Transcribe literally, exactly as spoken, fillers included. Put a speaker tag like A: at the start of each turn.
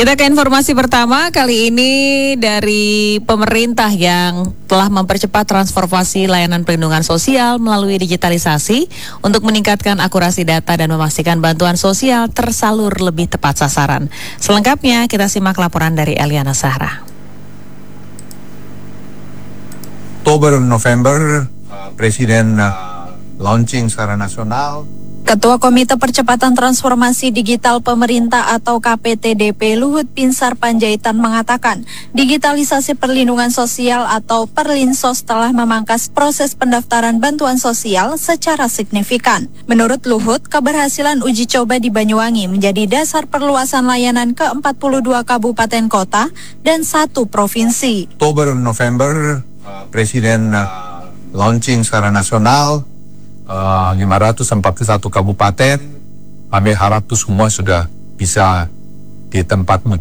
A: Kita ke informasi pertama kali ini dari pemerintah yang telah mempercepat transformasi layanan perlindungan sosial melalui digitalisasi untuk meningkatkan akurasi data dan memastikan bantuan sosial tersalur lebih tepat sasaran. Selengkapnya kita simak laporan dari Eliana Sahra.
B: Oktober November Presiden uh, launching secara nasional.
C: Ketua Komite Percepatan Transformasi Digital Pemerintah atau K P T D P Luhut Binsar Panjaitan mengatakan, digitalisasi perlindungan sosial atau Perlinsos telah memangkas proses pendaftaran bantuan sosial secara signifikan. Menurut Luhut, keberhasilan uji coba di Banyuwangi menjadi dasar perluasan layanan ke empat puluh dua kabupaten kota dan satu provinsi.
B: Oktober November uh, Presiden uh, launching secara nasional. Uh, lima ratus empat puluh satu kabupaten, kami harap itu semua sudah bisa di tempat